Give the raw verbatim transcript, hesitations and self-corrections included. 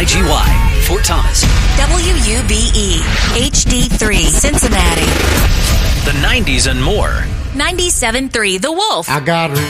G Y, Fort Thomas. W U B E, H D three, Cincinnati. The nineties and more. ninety-seven point three The Wolf. I got